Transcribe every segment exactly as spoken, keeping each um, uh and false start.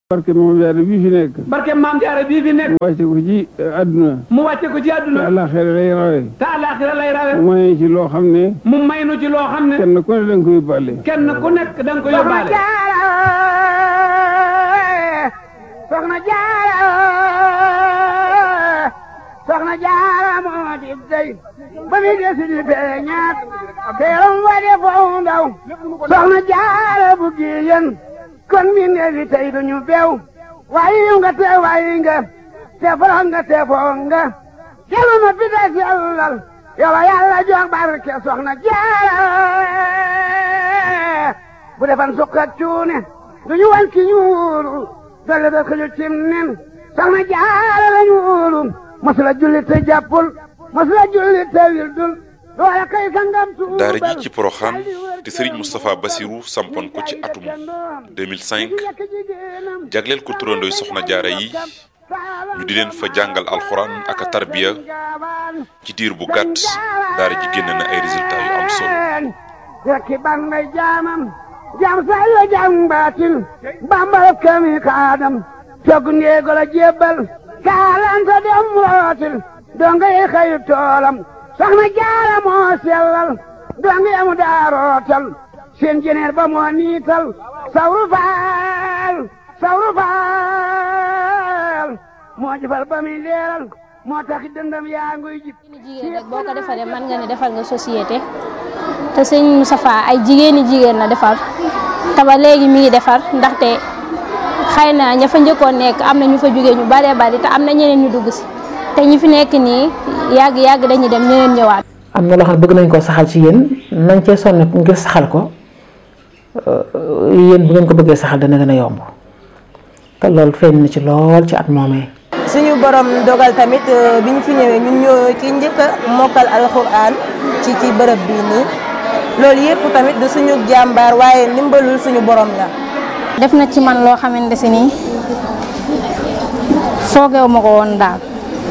barke Maam Jaara bii fi nekk. barke Maam Jaara bii fi nekk. mu wàcce ko ci àdduna. mu wàcce ko ci àdduna. te àllaaxira lay rawe. te àllaaxira lay rawe. mu may ci loo xam ne. mu may nu ci loo xam ne. kenn ku ne da nga ko yóbbaale. kenn ku nekk da nga ko yóbbaale. Soxna Jaara Soxna Jaara moo di dey ba mi desi di feeñaat teeram wa de foofu ndaw Soxna Jaara bu giyen kon mi neefi tey duñu beew waayi nga te waayi nga te foro nga te foo nga kelu ma pita sellal yow Yàlla jox barke Soxna Jaara bu defan sukkat cuune duñu wan ki ñuulu dolle da xëju cim nen Soxna Jaara la ñuulu masula julli te jàppul masula julli te wildul loola kay sangam tuubal daara ji ci Porokhane te Serigne Moustapha Bassirou sampoon ko ci atum deux mille cinq jagleel ko turandooy Soxna Jaara yi ñu di leen fa jàngal alxuraan ak a tarbiya ci diir bu gàtt daara ji génn na ay résultats yu am solo. rekki ban may jaamam jaam say la jaam baatin bambal kami kaadam togg ndeego la jébbal kaalanta dem rootil donga yi xëyu toolam Soxna Jaara moo sellal donga yamu daa rootal seen jeneer ba moo niital sawru faal sawru faal moo jëfal ba muy leeral moo taxi dëndam yaa nguy jib jigéen rek boo ko defaree mën nga ne defal nga société te sëñ Moustapha ay jigéeni jigéen la defar te ba léegi mi ngi defar ndaxte xëy na ña fa njëkkoon nekk am na ñu fa jógee ñu baree bari te am na ñeneen ñu dugg si te ñi fi nekk nii yàgg yàgg dañuy dem ñeneen ñëwaat. am na loo xam ne bëgg nañ koo saxal ci yéen nañ cee sonn ngir saxal ko yéen bu ngeen ko bëggee saxal dana gën a yomb te loolu feeñ na ci lool ci at moomee. suñu borom dogal tamit bi ñu fi ñëwee ñun ñoo ci njëkk a mokkal alxuraan ci ci bërëb bii nii loolu yëpp tamit du suñu jàmbaar waaye ndimbalul suñu borom la. def na ci man loo xamante si nii foogeewu ma ko woon daal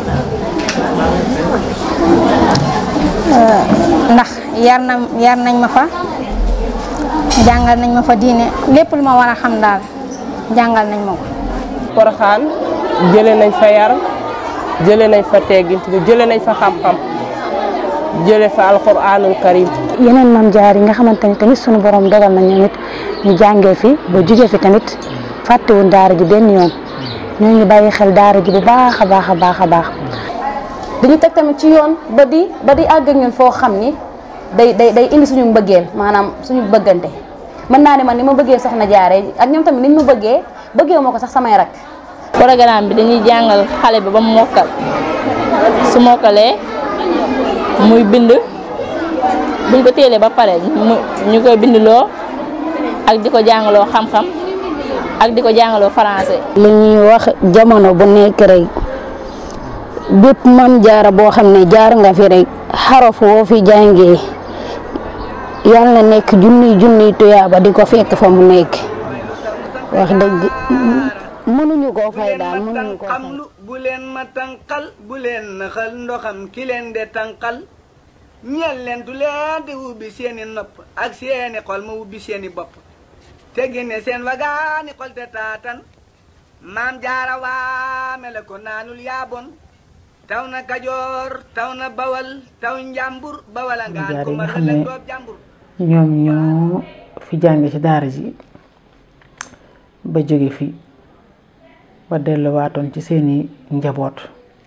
ndax yar na yar nañ ma fa jàngal nañ ma fa diine lépp lu ma war a xam daal jàngal nañ ma ko. Porokhane jëlee nañ fa yar jëlee nañ fa teggin jëlee nañ fa xam-xam jëlee fa alxuraanul karim. yeneen Maam Jaara yi nga xamante ni tamit sunu borom dogal na ñoom it ñu jàngee fi ba jugee fi tamit fàttewuñ daara ji benn yoon ñoo ngi bàyyi xel daara ji bu baax a baax a baax a baax. dañu teg tamit ci yoon ba di ba di àgg ak ñun foo xam ni day day day indi suñu mbëggeel maanaam suñu bëggante mën naa ne man ni ma bëggee Soxna Jaara ak ñoom tamit ni ñu ma bëggee bëggee moo ko sax samay rak. programme bi dañuy jàngal xale bi ba mu mokkal su mokkalee muy bind buñ ko téelee ba pare ñu koy bindloo ak di ko jàngaloo xam-xam ak di ko jàngaloo français. li ñuy wax jamono bu nekk rek bépp Maam Jaara boo xam ne jaar nga fi rek xaraf woo fi jàngee yal na nekk junniy junniy tuyaaba di ko fekk fa mu nekk wax dëgg. mënuñu koo fay daal mënuñu koo fay. bu leen ma tànqal bu leen naxal ndoxam ki leen de tànqal ñeel leen du leen di ubbi seeni nopp ak seeni xol ma ubbi seeni bopp te génne seen wagaani xol te taatan Maam Jaara waame la ko naanul yaabon taw na Kajoor taw na Bawal taw Njàmbur Bawal a ngaan ko ma la doob Njàmbur. ñoom ñoo fi jàng ci daara ji ba jóge fi ba delluwaatoon ci seeni njaboot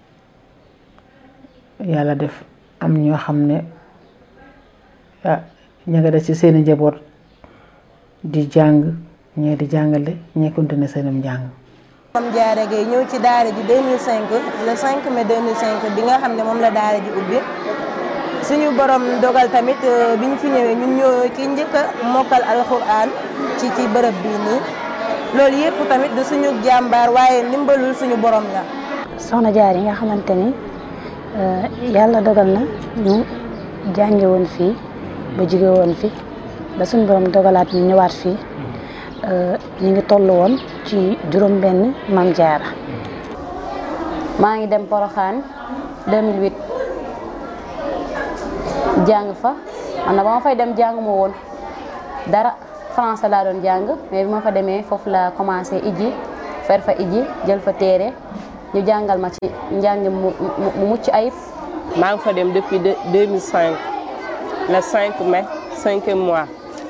yàlla def am ñoo xam ne ah ña nga def ci seeni njaboot di jàng ñee di jàngale ñee continuer seenum njàng. Maam Jaara Gaye ñëw ci daara ji deux mille cinq le cinq mai deux mille cinq bi nga xam ne moom la daara ji ubbi suñu borom dogal tamit bi ñu fi ñëwee ñun ñoo ci njëkk a mokkal alxuraan ci ci bërëb bii nii. loolu yëpp tamit du suñu jàmbaar waaye ndimbalul suñu borom la. Soxna Jaara yi nga xamante ni yàlla dogal na ñu jànge woon fii ba jóge woon fi ba suñu borom dogalaat ñu ñëwaat fii ñu ngi toll woon ci juróom benn Maam Jaara. maa ngi dem Porokhane deux mille huit jàng fa man na ba ma fay dem jàng ma woon dara. français laa doon jàng mais bi ma fa demee foofu la commencé ijji fer fa iji jël fa téere ñu jàngal ma ci njàng mu mu mucc ayib. maa ngi fa dem depuis deux mille cinq le cinq mai cinquième mois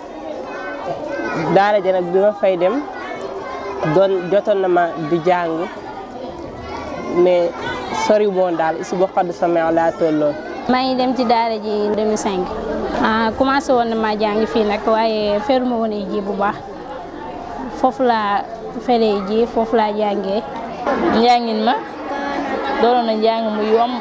daara ja nag bi ma fay dem doon jotoon na ma di jàng mais sori woon daal isu ba xodd sama laa tolloon. maa ngi dem ci daara ji deux mille cinq ah commencé woon na maa jàng fii nag waaye feruma woon ji bu baax foofu laa feree ji foofu laa jàngee. njàngin ma doonoon na njàng mu yomb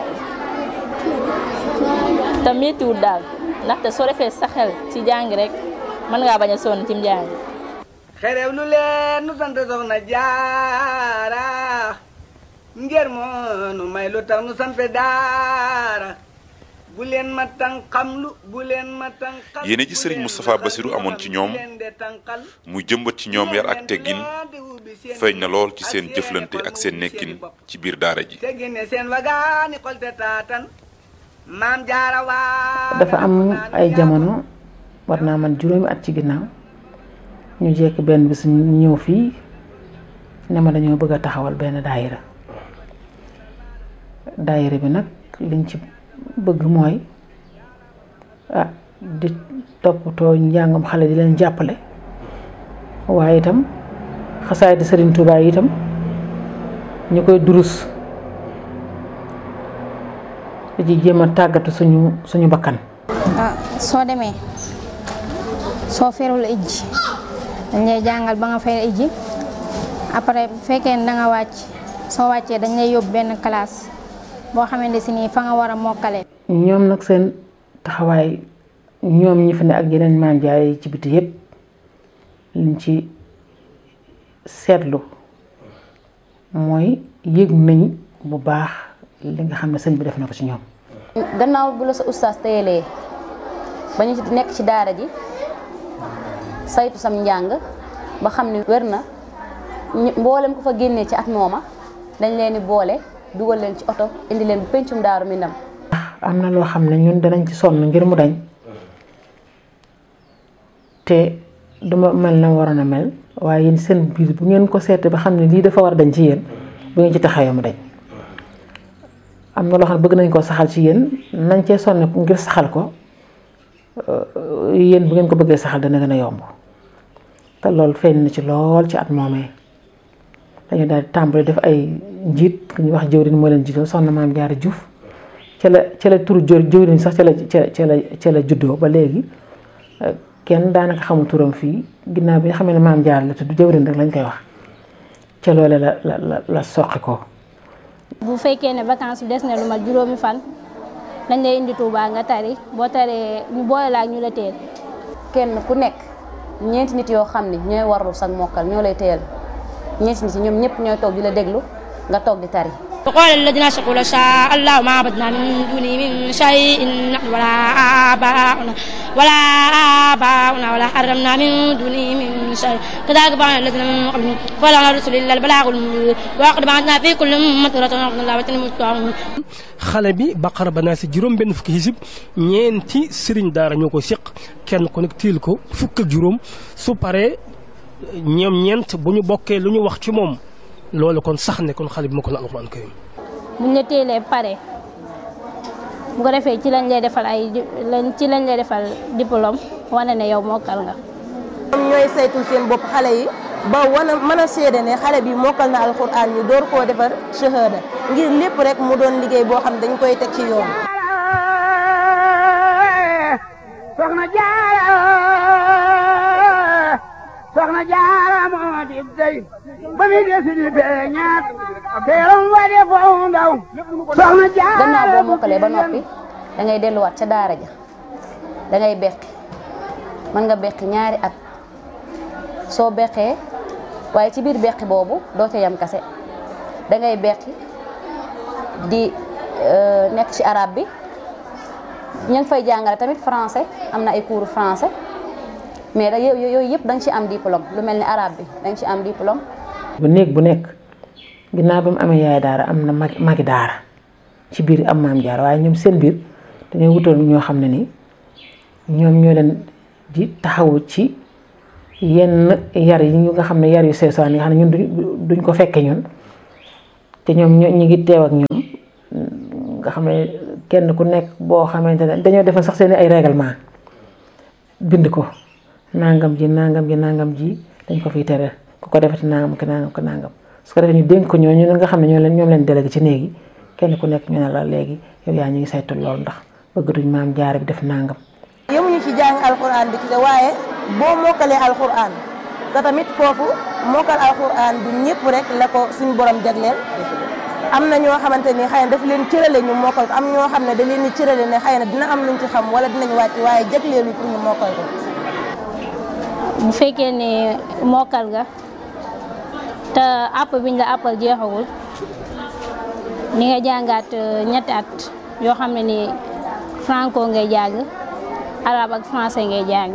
te méttiwul daal ndaxte soo defee sa xel ci jàng rek mën ngaa bañ a sonn ci njàng. xerew lu leen nu sant soxna jaara ngir moo nu may lu tax nu sant daara bu leen ma tànqamlu bu leen ma tànqal. yéene ji Serigne Moustapha Bassirou amoon ci ñoom muy jëmbat ci ñoom yar ak teggin feeñ na lool ci seen jëflante ak seen nekkin ci biir daara ji. dafa am ay jamono war naa man juróomi at ci ginnaaw ñu jekk benn bis ñu ñëw fii ne ma dañoo bëgg a taxawal benn daayira daayira bi nag liñ ci bëgg mooy ah di toppatoo njàngam xale di leen jàppale waaye itam xasaay di Serigne Touba itam ñu koy durus di jéem a tàggatu suñu suñu bakkan. ah soo demee soo ferul ijji dañ lay jàngal ba nga fer ijji après bu fekkee ne da nga wàcc soo wàccee dañ lay yóbbu benn classe boo xamante si nii fa nga war a mokkale. ñoom nag seen taxawaay ñoom ñi fi ne ak yeneen maam jaay ci biti yépp liñ ci seetlu mooy yëg nañ bu baax li nga xam ne sëñ bi def na ko ci ñoom. gannaaw bu la sa ustaas teyelee ba ñu nekk ci daara ji saytu sam njàng ba xam ne wér na mboolem ko fa génnee ci at mooma dañ leen di boole dugal leen ci oto indi leen bu pencum Daaru Minam. am na loo xam ne ñun danañ ci sonn ngir mu dañ te duma mel na waroon a mel waaye yéen seen biir bu ngeen ko seetee ba xam ne lii dafa war a dañ ci yéen bu ngeen ci taxawee mu dañ. am na loo xam ne bëgg nañ koo saxal ci yéen nañ cee sonne ngir saxal ko yéen bu ngeen ko bëggee saxal dana gën a yomb te loolu feeñ na ci lool ci at moomee dañu daal di tàmbali def ay njiit ku ñuy wax jëwriñ moo leen jiitoo soxna Maam Jaara Juuf ca la ca la turu jëwriñ sax ca la ca la ca la juddoo ba léegi kenn daanaka xamul turam fii ginnaaw bi nga xam ne Maam Jaara la tudd jëwriñ rek lañ koy wax ca loole la la la la soqi ko. bu fekkee ne vacances bi des na lu mat juróomi fan dañ lay indi Touba nga tari boo taree ñu boole la ak ñu la teel. kenn ku nekk ñeenti nit yoo xam ne ñooy warlu sag mokkal ñoo lay teel ñeenti nit yi ñoom ñëpp ñooy toog di la déglu nga toog di tari. وقال الذين أشركوا لو شاء الله ما عبدنا من دونه من شيء نحن ولا آباؤنا ولا آباؤنا ولا حرمنا من دونه من شيء كذلك فعل الذين من قبلهم فلا رسل إلا البلاغ المبين وقد بعثنا في كل أمة رسولا أن الله وتنموا xale bi Baqara ba naa si juróom benn fukki hizib ñeenti sëriñ daara ñoo ko seq kenn ku nekk tiil ko fukk ak juróom su paree ñoom ñeent bu ñu bokkee lu ñu wax ci moom loolu kon sax ne kon xale bi ma ko na alxuraan karim buñ la teelee pare bu ko defee ci lañ lay defal ay ci lañ lay defal diplôme wane ne yow mokkal nga. ñoom ñooy saytul seen bopp xale yi ba wana mën a seede ne xale bi mokkal na alxuraan ñu door koo defar shahada ngir lépp rek mu doon liggéey boo xam dañ koy teg ci yoon. soxna Jaara soxna Jaara moo di dey ba mi desi di beñaat teeram wa de foo ndaw soxna Jaara. gannaaw boo mokkalee ba noppi da ngay delluwaat ca daara ja da ngay beqi mën nga beqi ñaari at soo beqee waaye ci biir beqi boobu doo ca yam kase da ngay beqi di nekk ci arabe bi ñu ngi fay jàngale tamit français am na ay cours français mais da yooyu yëpp da nga ci am diplôme lu mel ni arabe bi da nga ci am diplôme. bu néeg bu nekk ginnaaw ba mu amee yaay daara am na mag magi daara ci biir am Maam Jaara waaye ñoom seen biir dañoo wutal ñoo xam ne ni ñoom ñoo leen di taxawu ci yenn yar yi ñu nga xam ne yar yu sew sewaan yi nga xam ne ñun duñ ko fekke ñun te ñoom ñu ngi teew ak ñoom nga xam ne kenn ku nekk boo xamante ne dañoo defal sax seen ay règlement bind ko nangam ji nangam ji nangam ji dañ ko fiy tere ku ko defati nangam ki nangam ki nangam su ko defee ñu dénk ko ñooñu nga xam ne ñoo leen ñoom leen délégué ci néegi kenn ku nekk ñu ne la léegi yow yaa ñu ngi saytu loolu ndax bëggatuñ maam Jaara bi def nangam. yemuñu ci jàng alxuraan bi ci waaye boo mokkalee alxuraan te tamit foofu mokkal alxuraan du ñëpp rek la ko suñu borom jagleel am na ñoo xamante ni xëy na daf leen cërale ñu mokkal ko am ñoo xam ne da leen di cërale ne xëy na dina am luñ ci xam wala dinañ wàcc waaye jagleelu pour ñu mokkal ko. bu fekkee ne mokkal nga te àpp biñ la àppal jeexagul ni nga jàngaat ñetti at yoo xam ne ni franco ngay jàng arabe ak français ngay jàng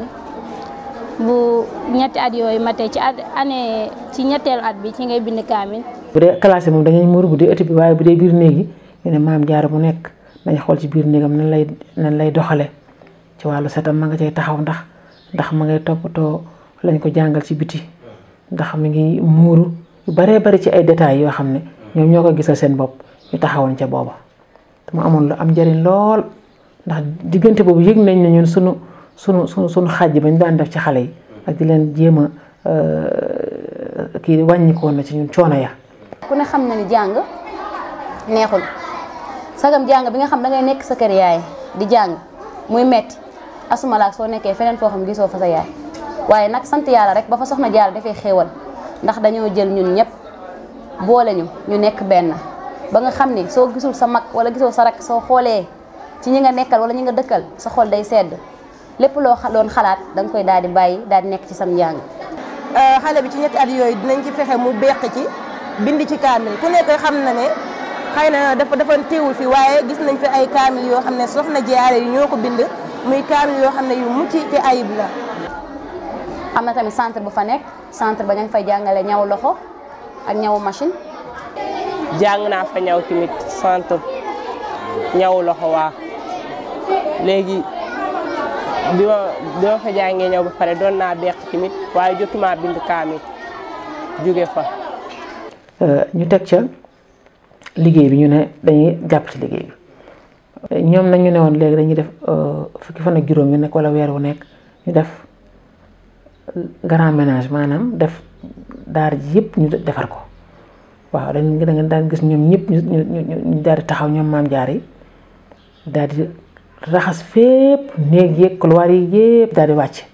bu ñetti at yooyu matee ci at année ci ñetteelu at bi ci ngay bind kaamil. bu dee classe moom dañuy muur bu dee ëtt bi waaye bu dee biir néegi ñu ne maam Jaara bu nekk dañ xool ci biir néegam nan lay nan lay doxale ci wàllu setam ma nga cay taxaw ndax ndax ma ngay toppatoo lañ ko jàngal ci biti ndax mi ngi muuru yu baree bari ci ay détails yoo xam ne ñoom ñoo ko gisal seen bopp ñu taxawoon ca booba te mu amoon lu am njëriñ lool ndax diggante boobu yëg nañ ne ñun sunu sunu sunu sunu xàjj ba ñu daan def ci xale yi ak di leen jéem a kii wàññikoon na ci ñun coono ya. ku ne xam na ni jàng neexul sagam jàng bi nga xam da ngay nekk sa kër yaay di jàng muy metti asuma laak soo nekkee feneen foo xam gisoo fa sa yaay waaye nag sant yàlla rek ba fa soxna Jaara dafay xéewal ndax dañoo jël ñun ñëpp boole ñu ñu nekk benn ba nga xam ni soo gisul sa mag wala gisoo sa rak soo xoolee ci ñi nga nekkal wala ñi nga dëkkal sa xol day sedd lépp loo doon xalaat da nga koy daal di bàyyi daal di nekk ci sam njàng. xale bi ci ñetti at yooyu dinañ ci fexe mu beq ci bind ci kaamil ku nekk xam na ne xëy na dafa dafa teewul fi waaye gis nañ fi ay kaamil yoo xam ne soxna Jaara yi ñoo ko bind muy kaamil yoo xam ne yu mucc ci ayib la. am na tamit centre bu fa nekk centre ba ña ngi fay jàngale ñaw loxo ak ñaw machine. jàng naa fa ñaw tamit centre ñaw loxo waa léegi bi ma bi ma fa jàngee ñaw ba pare doon naa beq tamit waaye jotuma bind kaamil jóge fa. ñu teg ca liggéey bi ñu ne dañuy jàpp ci liggéey bi ñoom nag ñu ne woon léegi dañuy def fukki fan ak juróom yu nekk wala weer wu nekk ñu def grand ménage maanaam def daara ji yëpp ñu defar ko waaw dañ da nga daan gis ñoom ñëpp ñu ñu ñu daal di taxaw ñoom maam Jaara yi daal di raxas fépp néeg yeeg couloir yi yëpp daal di wàcc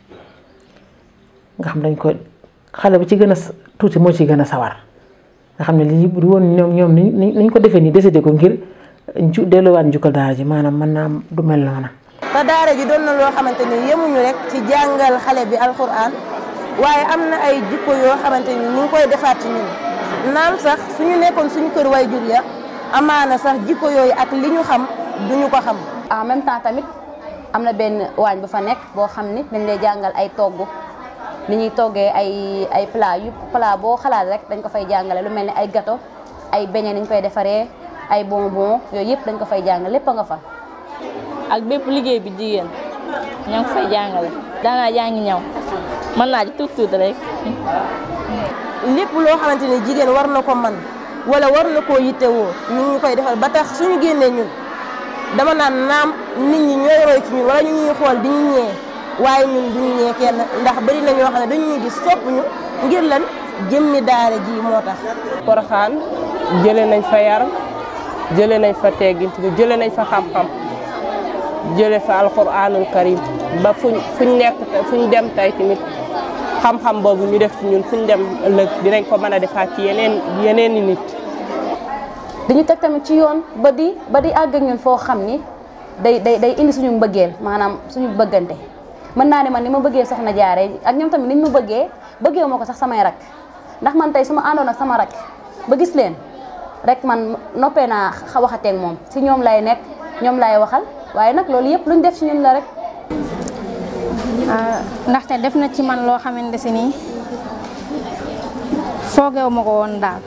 nga xam dañ ko xale bu ci gën a tuuti moo ci gën a sawar nga xam ne lii bu woon ñoom ñoom ni ñu ko defee nii décidé ko ngir ju delluwaat njukkal daara ji maanaam mën naa du mel noona. te daara ji doon na loo xamante ni yemuñu rek ci jàngal xale bi alxuraan waaye am na ay jikko yoo xamante ni ñu ngi koy defaat ci ñun naam sax suñu nekkoon suñu kër way jur ya amaana sax jikko yooyu ak li ñu xam duñu ko xam. en même temps tamit am na benn waañ bu fa nekk boo xam ni dañ lay jàngal ay togg ni ñuy toggee ay ay plat yu plat boo xalaat rek dañ ko fay jàngale lu mel ni ay gâteau ay beignet ni ñu koy defaree ay bonbon yooyu yëpp dañ ko fay jàngale lépp a nga fa. ak bépp liggéey bi jigéen ñoo ngi fay jàngale daanaa jàngi ñaw mën naa ci tuut tuut rek. lépp loo xamante ni jigéen war na ko man wala war na koo yittewoo ñu ngi koy defal ba tax suñu génnee ñun dama naan naam nit ñi ñooy roy ci ñun wala ñu ñuy xool di ñu ñee waaye ñun duñu ñee kenn ndax bari na ñoo xam ne dañu ñuy gis sopp ñu ngir lan jëmmi daara ji moo tax. Porokhane jëlee nañ fa yar jëlee nañ fa teggin jëlee nañ fa xam-xam jëlee fa alxuraanul karim ba fuñ fuñ nekk fuñ dem tey tamit xam-xam boobu ñu def ci ñun fuñ dem ëllëg dinañ ko mën a defaat ci yeneen yeneen i nit. dañu teg tamit ci yoon ba di ba di àgg ak ñun foo xam ni day day day indi suñu mbëggeel maanaam suñu bëggante mën naa ne man ni ma bëggee soxna Jaara ak ñoom tamit niñ ma bëggee bëggee ma ko sax samay rak ndax man tey su ma àndoon ak sama rak ba gis leen rek man noppee naa waxateeg moom si ñoom lay nekk ñoom lay waxal waaye nag loolu yëpp luñ def ci ñun la rek. ndaxte def na ci man loo xamante si nii foogeewu ma ko woon daal.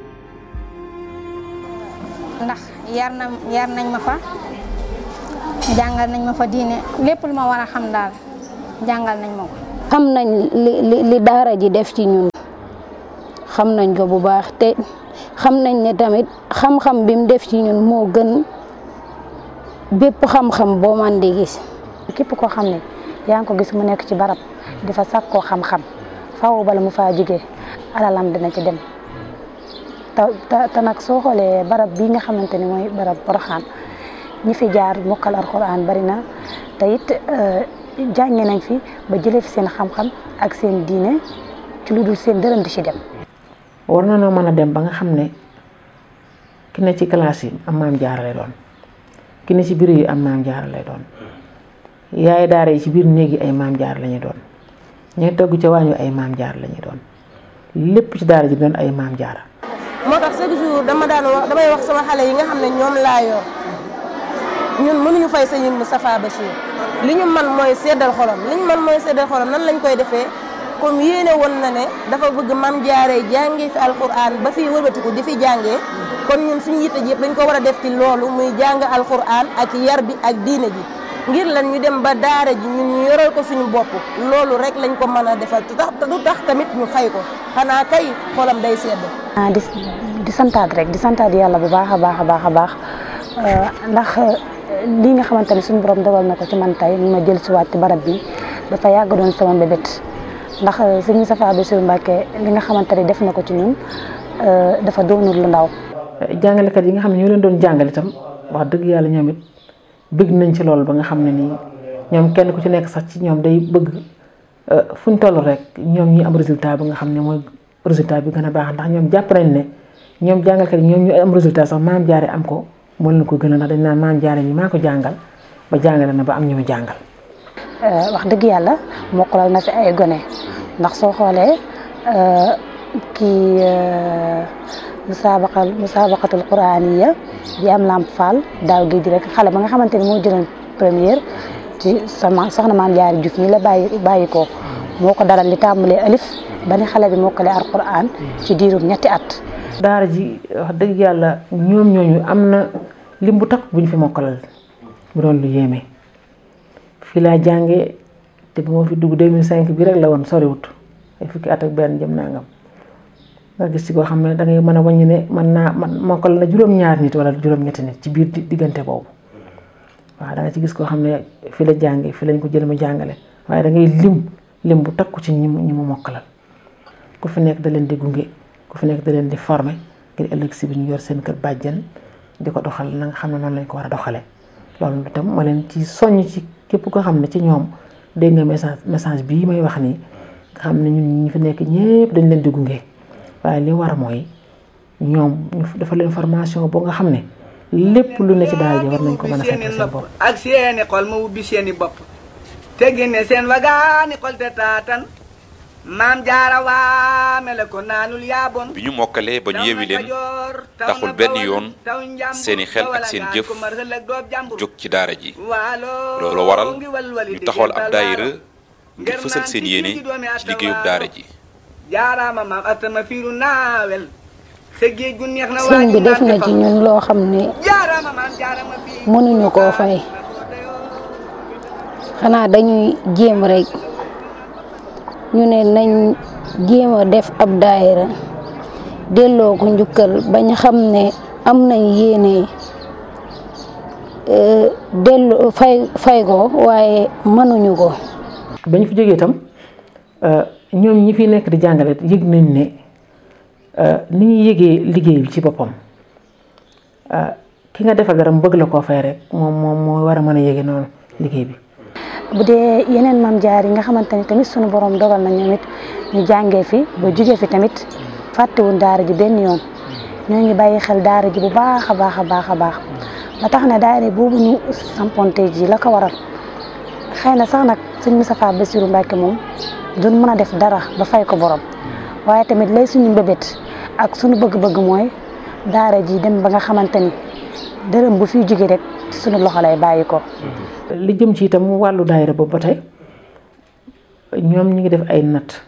ndax yar na yar nañ ma fa jàngal nañ ma fa diine lépp lu ma war a xam daal jàngal nañ ma ko. xam nañ li li daara ji def ci ñun xam nañ ko bu baax te xam nañ ne tamit xam-xam bi mu def ci ñun moo gën bépp xam-xam boo man di gis. képp koo xam ne yaa ngi ko gis mu nekk ci barab di fa sàkkoo xam-xam faaw bala mu faa jógee alalam dina ci dem te te nag soo xoolee barab bii nga xamante ni mooy barab Porokhane ñi fi jaar mokkal alxuraan bari na te it jànge nañ fi ba jëlee fi seen xam-xam ak seen diine ci lu dul seen dërëm di ci dem. war na noo mën a dem ba nga xam ne ki ne ci classe yi am maam jaara lay doon ki ne ci biir yi am maam jaara lay doon yaay daara yi ci biir néeg yi ay maam jaara la ñuy doon ñooy togg ca waañu ay maam jaara la ñuy doon lépp ci daara ji doon ay maam jaara. moo tax chaque jour dama daan wax damay wax sama xale yi nga xam ne ñoom laa yor ñun mënuñu fay sëñ Moustapha Bachir li ñu man mooy seddal xolam li ñu man mooy seddal xolam nan lañ koy defee comme yéene woon na ne dafa bëgg maam jaaree jàngee fi alquran ba fi wëlbatiku di fi jàngee kon ñun suñu yitte ji yëpp dañ ko war a def ci loolu muy jàng alquran ak yar bi ak diine ji ngir lan ñu dem ba daara ji ñun ñu yoral ko suñu bopp loolu rek lañ ko mën a defal te tax du tax tamit ñu fay ko xanaa kay xolam day sedd. ah di di santaat rek di santaat yàlla bu baax a baax a baax a baax ndax lii nga xamante ne suñu borom dogal na ko ci man tey ma jël si waat ci barab bi dafa yàgg doon sama mbébét ndax sëñ Moustapha Bassirou Mbacké li nga xamante ne def na ko ci ñun dafa doonul lu ndaw. jàngalekat yi nga xam ne ñoo leen doon jàngale itam wax dëgg yàlla ñoom it bëgg nañ ci loolu ba nga xam ne nii ñoom kenn ku ci nekk sax ci ñoom day bëgg fu ñu toll rek ñoom ñi am résultat ba nga xam ne mooy résultat bi gën a baax ndax ñoom jàpp nañ ne ñoom jàngalkat yi ñoom ñu am résultat sax maam jaare am ko moo leen ko gën a ndax dañ naan maam jaare mi maa ko jàngal ba jàngale na ba am ñu mu jàngal. wax dëgg yàlla mokkalal na fi ay gone ndax soo xoolee kii musaabaqal musaabaqatul quraaniya bi am lamp fall daaw géej rek xale ba nga xamante ni moo jëloon première ci sama soxna maam jaare Juuf mi la bàyyi bàyyi ko moo ko daral li tàmbalee alif ba ni xale bi mokkale alquran ci diirum ñetti at. daara ji wax dëgg yàlla ñoom ñooñu am na lim bu takk bu ñu fi mokkalal bu doon lu yéeme fii laa jàngee te bu ma fi dugg deux mille cinq bi rek la woon soriwut ay fukki at ak benn jëm nangam nga gis ci koo xam ne da ngay mën a wàññi ne mën naa man mokkal na juróom-ñaar nit wala juróom-ñetti nit ci biir diggante boobu waaw da nga ci gis koo xam ne fii la jàngee fii lañ ko jël mu jàngale waaye da ngay lim lim bu takku ci ñi mu ñi mu mokkalal ku fi nekk da leen di gunge ku fi nekk da leen di former ngir ëllëg si bi ñu yor seen kër bàjjan di ko doxal na nga xam ne noonu lañ ko war a doxalee loolu itam ma leen ci soññ ci képp koo xam ne ci ñoom dégg nga message message bii may wax nii nga xam ne ñun ñi fi nekk ñëpp dañ leen di gunge waaye li war mooy ñoom ñu dafa leen formation boo nga xam ne lépp lu ne ci daara ji war nañ ko mën a fekk seen bopp. ak seeni xol ma ubbi seeni bopp te génne seen wagaani xol te taatan maam jaara waa mele ko naanul yaabon. bi ñu mokkalee ba ñu yewi leen taxul benn yoon seeni xel ak seen jëf jóg ci daara ji loolu waral ñu taxawal ab daayira ngir fësal seen yéene ci liggéeyub daara ji. jaaraama maam atama fiiru naawel sa géej gu neex na sëñ bi def na ci ñun loo xam ne mënuñu koo fay xanaa dañuy jéem rek ñu ne nañ jéem a def ab daayira delloo ko njukkal bañ xam ne am nañ yéene delloo fay fay ko waaye mënuñu ko. bañ fi jógee itam ñoom ñi fi nekk di jàngale yëg nañ ne ni ñuy yëgee liggéey bi ci boppam ki nga defa garam bëgg la koo fay rek moom moom moo war a mën a yëge noonu liggéey bi. bu dee yeneen maam jaar yi nga xamante ni tamit sunu borom dogal na ñoom it ñu jàngee fi ba jugee fi tamit fàttewuñ daara ji benn yoon ñoo ngi bàyyi xel daara ji bu baax a baax a baax a baax ba tax na daara boobu ñu samponte ji la ko waral xëy na sax nag sëñ Moustapha Bassirou Mbacké moom doon mën a def dara ba fay ko borom waaye tamit lay suñu mbébét ak suñu bëgg-bëgg mooy daara ji dem ba nga xamante ni dërëm bu fiy jógee rek suñu loxo lay bàyyi ko. li jëm ci itam wàllu daayira boobu ba tey ñoom ñu ngi def ay natt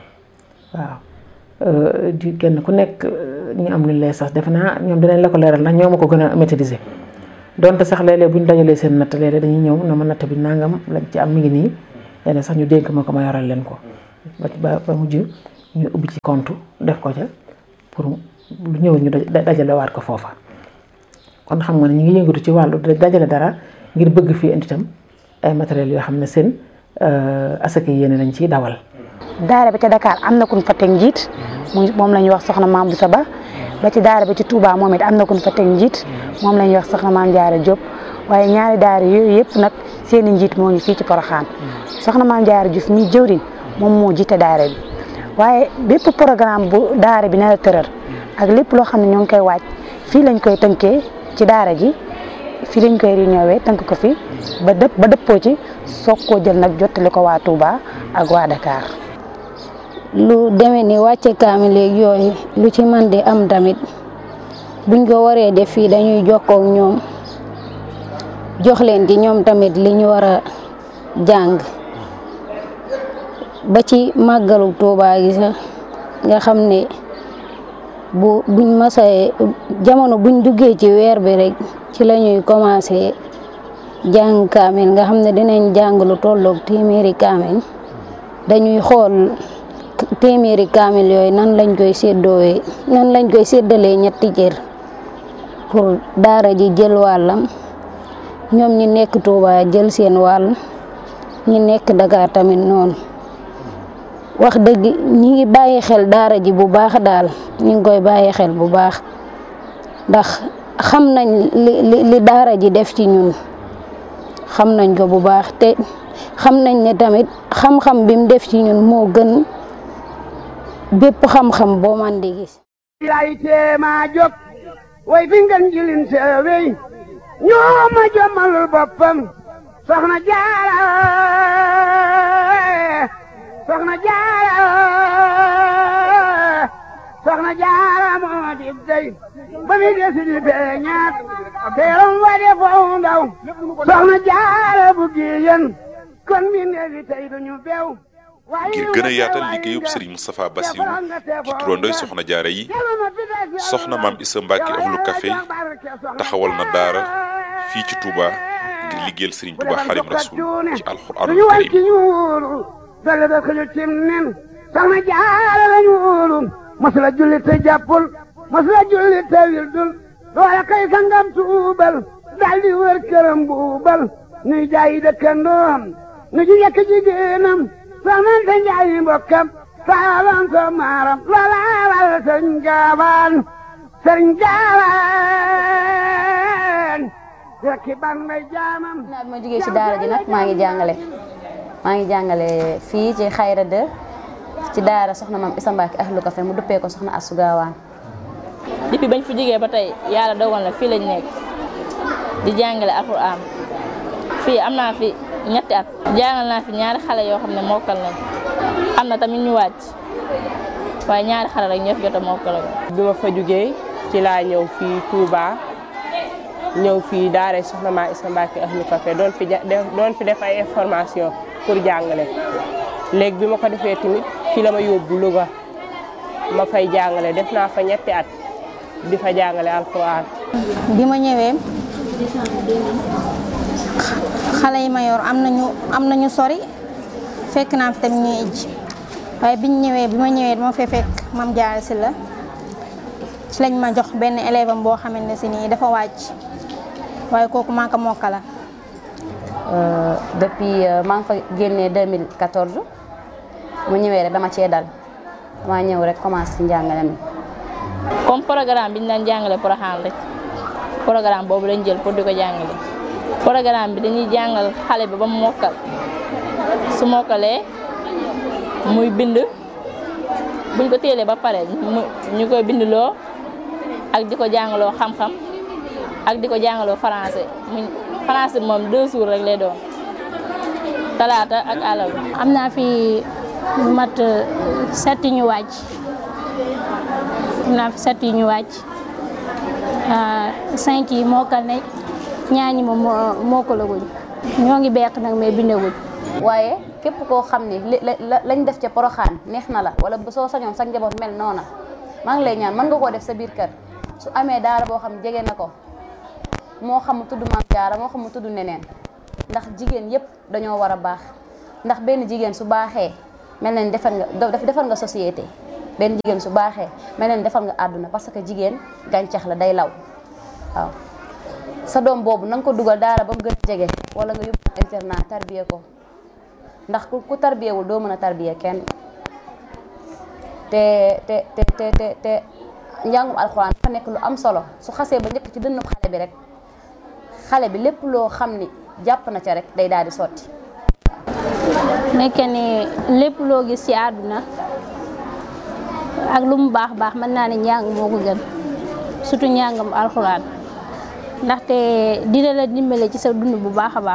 waaw di kenn ku nekk ñu am lu lay sax defe naa ñoom dinañ la ko leeral ndax ñoo ma ko gën a maîtriser donte sax léeg-léeg bu ñu dajalee seen natt léeg-léeg dañuy ñëw na ma natt bi nangam lañ ci am mi ngi nii léeg sax ñu dénk ma ko ma yoral leen ko ba ba mujj ñu ubbi ci compte def ko ca pour lu ñëw ñu dajale waat ko foofa kon xam nga ne ñu ngi yëngatu ci wàllu dajale dara ngir bëgg fii indi itam ay matériel yoo xam ne seen asaka yéene lañ ciy dawal. daara ba ca Dakar am na kun fa teg njiit moom la ñuy wax soxna Maam Boussa Ba ba ci daara ba ci Touba moom it am na kun fa teg njiit moom la ñuy wax soxna Maam Jaara Diop waaye ñaari daara yooyu yëpp nag seen i njiit moo ngi fii ci Porokhane soxna Maam Jaara Diouf mi jëwriñ moom moo jiite daara bi waaye bépp programme bu daara bi nar a tëral ak lépp loo xam ne ñoo ngi koy waaj fii lañ koy tënkee ci daara ji fii lañ koy réunion tënk ko fi ba dëpp ba dëppoo ci soog koo jël nag jottali ko waa Touba ak waa Dakar. lu demee ni wàcce kaamil léegi yooyu lu ci man di am tamit buñ ko waree def fii dañuy jokkoo ak ñoom jox leen ci ñoom tamit li ñu war a jàng ba ci màggalu Touba gi sax nga xam ne bu buñ masee jamono buñ duggee ci weer bi rek ci la ñuy commencé jàng kaamil nga xam ne dinañ jàng lu tolloog téeméeri kaamil dañuy xool téeméeri kaamil yooyu nan lañ koy séddoowee nan lañ koy séddalee ñetti cër pour daara ji jël wàllam ñoom ñi nekk Touba jël seen wàll ñi nekk Dakar tamit noonu wax dëgg ñi ngi bàyyi xel daara ji bu baax daal ñi ngi koy bàyyi xel bu baax ndax xam nañ li li daara ji def ci ñun xam nañ ko bu baax te xam nañ ne tamit xam-xam bi mu def ci ñun moo gën bépp xam-xam boo man di gis. lay teema jóg way fi ngeen jilin seewey ñoo ma jommalul boppam soxna Jaara soxna Jaara soxna Jaara moo di dey ba mi desi di beñaat teeram wa de foo ndaw soxna Jaara bu giyen kon mi neefi tey duñu beew ngir gën a yaatal liggéeyub Serigne Moustapha Bassirou ci turandoy soxna jaara yi soxna maam Issa Mbacke ahlu café taxawal na daara fii ci Touba ngir liggéeyal Serigne Touba Xaadimu Rasuul ci alxuraanul karim dale da xëju cim nen soxna jaara lañu wóolu masula julli te jàppul masula julli te wildul loola kay sangam tuubal daldi wër këram buubal nuy jaayi dëkkandoom nu ji yekk jigéenam soxnante njaayi mbokkam saalam so maaram loola wal sëñ gaawaan sëñ gaawaan rekki ban may jaamam naa bi ma jógee ci daara ji nag maa ngi jàngale maa ngi jàngale fii ci Xayra de ci daara soxna maam Issa Mbacke ahlu café mu duppee ko soxna Astou Gawane. depuis bañ fi jógee ba tey yàlla dogal na fii lañ nekk di jàngale alxuraan fii am naa fi ñetti at jàngal naa fi ñaari xale yoo xam ne mokkal nañ am na tamit ñu wàcc waaye ñaari xale rek ñoo fi jot a mokkal. bi ma fa jógee ci laa ñëw fii Touba ñëw fii daara soxna maam Issa Mbacke ahlu café doon fi doon fi def ay information pour jàngale léegi bi ma ko defee tamit fii la ma yóbbu Louga ma fay jàngale def naa fa ñetti at di fa jàngale alxuraan. bi ma ñëwee xale yi ma yor am nañu am nañu sori fekk naa fi tamit ñuy ijj waaye biñ ñëwee bi ma ñëwee dama fee fekk Mame Diarra Sylla ci lañ ma jox benn élève am boo xamante ne si nii dafa wàcc waaye kooku maa ko mokkala. depuis maa ngi fa génnee deux mille quatorze mu ñëwee rek dama cee dal dama ñëw rek commencé ci njàngale mi. comme programme bi ñu daan jàngale Porokhane rek programme boobu lañ jël pour di ko jàngale programme bi dañuy jàngal xale bi ba mu mokkal su mokkalee muy bind buñ ko téelee ba pare ñu koy bindloo ak di ko jàngaloo xam-xam ak di ko jàngaloo français mu français bi moom deux jours rek lay doon talaata ak àllarba. am naa fi mat sept ñu wàcc am naa fi sept ñu wàcc cinq yi mokkal ne ñaar ñi moom mokkalaguñ ñoo ngi beq nag mais bindaguñ. waaye képp koo xam ni lañ def ca Porokhane neex na la wala soo sañoon sa njaboot mel noona maa ngi lay ñaan mën nga koo def sa biir kër su amee daara boo xam jege na ko moo xam mu tudd Maam Jaara moo xam mu tudd neneen ndax jigéen yépp dañoo war a baax ndax benn jigéen su baaxee mel na ni defar nga defar nga société benn jigéen su baaxee mel na ni defar nga àdduna parce que jigéen gàncax la day law waaw sa doom boobu na nga ko dugal daara ba mu gën a jege wala nga yóbbu internat tarbiye ko ndax ku ku tarbiyewul doo mën a tarbiye kenn te te te te te te njàngum alxuraan dafa nekk lu am solo su xasee ba njëkk ci dënnu xale bi rek xale bi lépp loo xam ni jàpp na ca rek day daal di sotti. nekke ni lépp loo gis ci àdduna ak lu mu baax baax mën naa ne njàng moo ko gën surtout njàngam alxuraan ndaxte dina la dimbale ci sa dund bu baax a baax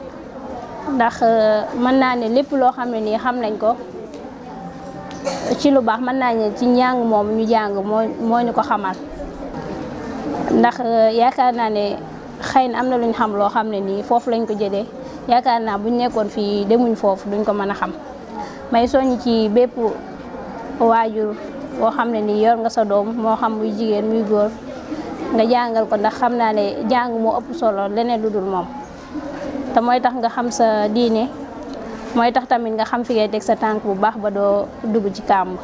ndax mën naa ne lépp loo xam ne nii xam nañ ko ci lu baax mën naa ne ci njàng moom ñu jàng moo moo ñu ko xamal ndax yaakaar naa ne xëy na am na luñ xam loo xam ne nii foofu lañ ko jëlee yaakaar naa buñ nekkoon fii demuñ foofu duñ ko mën a xam may soññ ci bépp waajur boo xam ne nii yor nga sa doom moo xam muy jigéen muy góor nga jàngal ko ndax xam naa ne jàng moo ëpp solo leneen lu dul moom te mooy tax nga xam sa diine mooy tax tamit nga xam fi ngay teg sa tànk bu baax ba doo dugg ci kàmb.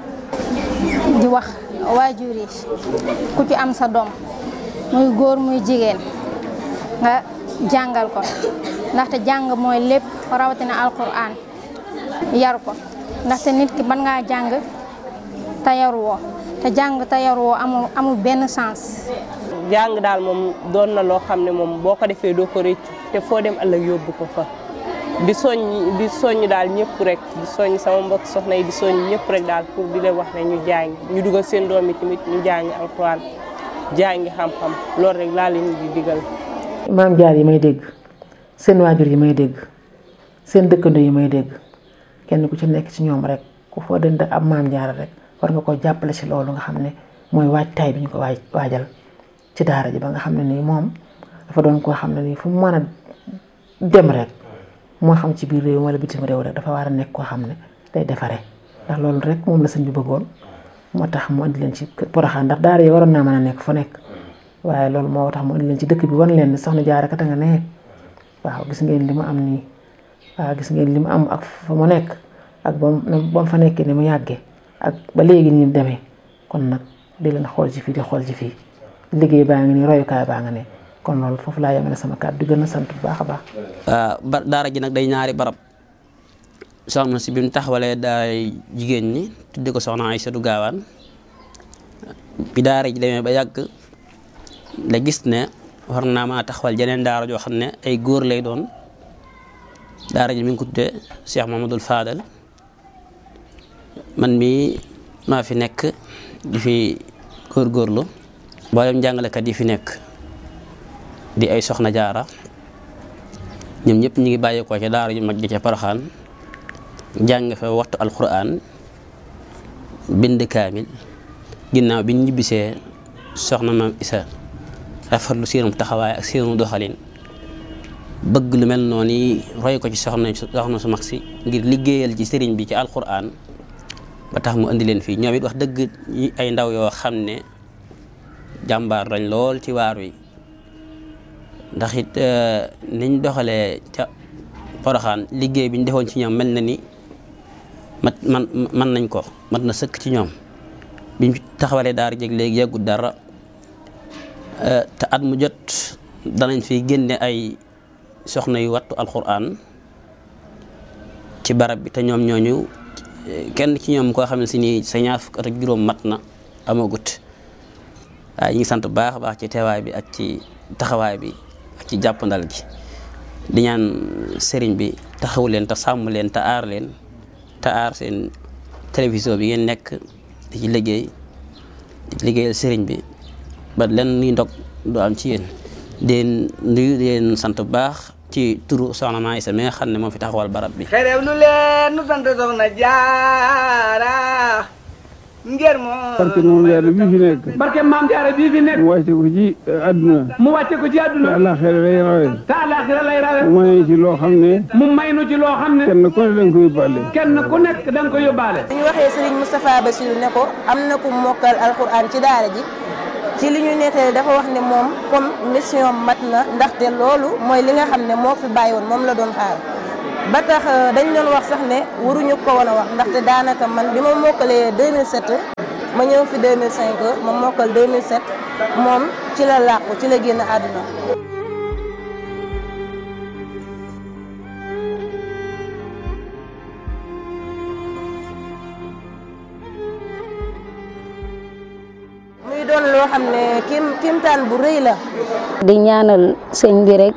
di wax waajur yi ku ci am sa doom muy góor muy jigéen nga jàngal ko ndaxte jàng mooy lépp rawatina alquran yar ko ndaxte nit ki mën ngaa jàng te yaruwoo te jàng te yaruwoo amul amul benn sens. jàng daal moom doon na loo xam ne moom boo ko defee doo ko rëcc te foo dem ëllëg yóbbu ko fa di soññ di soññ daal ñëpp rek di soññ sama mbokk soxna yi di soññ ñëpp rek daal pour di leen wax ne ñu jàng ñu dugal seen doom yi tamit ñu jàng alxuraan jàngi xam-xam loolu rek laa leen di digal. maam jaar yi may dégg seen waajur yi may dégg seen dëkkandoo yi may dégg kenn ku ci nekk ci ñoom rek ku foo dënd ab maam jaar rek war nga koo jàppale ci loolu nga xam ne mooy waajtaay bi ñu ko waaj waajal ci daara ji ba nga xam ne nii moom dafa doon koo xam ne nii fu mu mën a dem rek moo xam ci biir réew wala bitim réew rek dafa war a nekk koo xam ne day defare ndax loolu rek moom la sëñ bi bëggoon moo tax mu andi leen ci Porokhane ndax daara yi waroon naa mën a nekk fu nekk waaye loolu moo tax mu andi leen ci dëkk bi wan leen ni soxna Jaara kat nga ne waaw gis ngeen li mu am nii waaw gis ngeen li mu am ak fa mu nekk ak ba mu fa nekkee ni mu yàggee ak ba léegi ni mu demee kon nag di leen xool ci fii di xool ci fii liggéey baa ngi nii royukaay baa nga ne kon loolu foofu laa yemale sama kàddu di gën a sant bu baax a baax. ba daara ji nag day ñaari barab soxna si bi mu taxawalee daay jigéen ñi tudde ko soxna Aysatu Gaawaan bi daara ji demee ba yàgg la gis ne war naa maa taxawal jeneen daara joo xam ne ay góor lay doon daara ji mi ngi ko tuddee Cheikh Mamadou Fadal man mii maa fi nekk di fi góorgóorlu mboolem jàngalekat yi fi nekk di ay soxna jaara ñoom ñëpp ñu ngi bàyyeekoo ca daara ju mag ji ca Porokhane jàng fa waxtu alquran bind kaamil ginnaaw bi ñu ñibbisee soxna maam Isa rafetlu seenum taxawaay ak seenum doxalin bëgg lu mel noonu yi roy ko ci soxna soxna su mag si ngir liggéeyal ci sëriñ bi ci alquran ba tax mu indi leen fii ñoom it wax dëgg ay ndaw yoo xam ne jàmbaar lañ lool ci waar wi ndax it niñ doxalee ca Porokhane liggéey bi ñu defoon ci ñoom mel na ni mat man man nañ ko mat na sëkk ci ñoom biñ taxawalee daara jeg léegi yàggut dara te at mu jot danañ fi génne ay soxna yu wattu alquran ci barab bi te ñoom ñooñu kenn ci ñoom koo xam ne si ni sa ñaar fukk at ak juróom mat na amagut waaye ñu ngi sant bu baax a baax ci teewaay bi ak ci taxawaay bi ak ci jàppandal gi di ñaan sëriñ bi taxawu leen te sàmm leen te aar leen te aar seen télévision bi ngeen nekk di ci liggéey di liggéeyal sëriñ bi ba len nuy ndog du am ci yéen den nuyu leen sant bu baax ci turu soxna Maam Isa mi nga xam ne moo fi taxawal barab bi xerew lu leen nu sant soxna Jaara ngir moo barke Maam Jaara bii fi nekk barke Maam Jaara bii fi nekk mu wàcce ko ci àdduna mu wàcce ko ci àdduna te àllaaxira lay rawe te àllaaxira lay rawe mu may ci loo xam ne mu may nu ci loo xam ne kenn ku ne danga ko yóbbaale kenn ku nekk danga ko yóbbaale bu ñu waxee Serigne Moustapha Bassirou ne ko am na ku mokkal alxuraan ci daara ji ci ci li ñu nettali dafa wax ne moom comme mission mat na ndaxte loolu mooy li nga xam ne moo fi bàyyi woon moom la doon xaar ba tax dañ doon wax sax ne waruñu ko woon a wax ndaxte daanaka man bi ma mokkalee deux mille sept ma ñëw fi deux mille cinq ma mokkal deux mille sept moom ci la làqu ci la génn àdduna. muy doon loo xam ne kim kimtaan bu rëy la. di ñaanal sëñ bi rek